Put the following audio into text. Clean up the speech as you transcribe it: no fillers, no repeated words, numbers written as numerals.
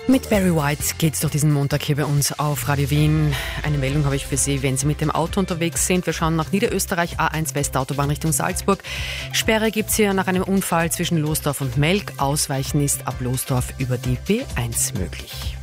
Mit Barry White geht's durch diesen Montag hier bei uns auf Radio Wien. Eine Meldung habe ich für Sie, wenn Sie mit dem Auto unterwegs sind. Wir schauen nach Niederösterreich, A1 Westautobahn Richtung Salzburg. Sperre gibt's hier nach einem Unfall zwischen Losdorf und Melk. Ausweichen ist ab Losdorf über die B1 möglich.